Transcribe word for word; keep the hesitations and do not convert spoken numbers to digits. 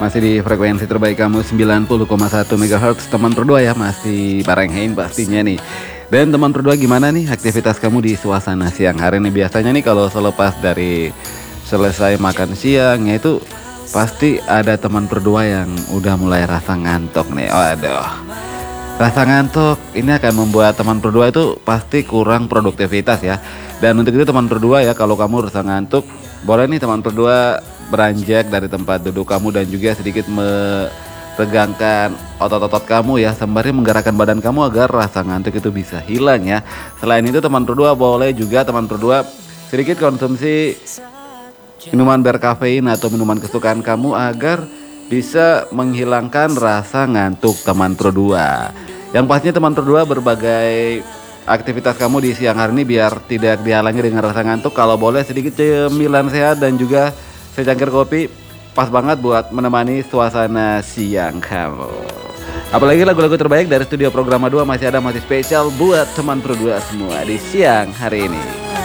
Masih di frekuensi terbaik kamu sembilan puluh koma satu megahertz teman berdua ya, masih bareng pastinya nih. Dan teman berdua gimana nih aktivitas kamu di suasana siang hari nih? Biasanya nih kalau selepas dari selesai makan siang ya itu pasti ada teman berdua yang udah mulai rasa ngantuk nih. Oh aduh, rasa ngantuk ini akan membuat teman berdua itu pasti kurang produktivitas ya. Dan untuk itu teman berdua ya, kalau kamu rasa ngantuk, boleh nih teman berdua beranjak dari tempat duduk kamu dan juga sedikit meregangkan otot-otot kamu ya, sembari menggerakkan badan kamu agar rasa ngantuk itu bisa hilang ya. Selain itu teman berdua boleh juga teman berdua sedikit konsumsi minuman berkafein atau minuman kesukaan kamu agar bisa menghilangkan rasa ngantuk teman berdua. Yang pastinya teman berdua berbagai aktivitas kamu di siang hari ini biar tidak dihalangi dengan rasa ngantuk, kalau boleh sedikit cemilan sehat dan juga secangkir kopi pas banget buat menemani suasana siang kamu. Apalagi lagu-lagu terbaik dari studio Programa dua masih ada, masih spesial buat teman berdua semua di siang hari ini.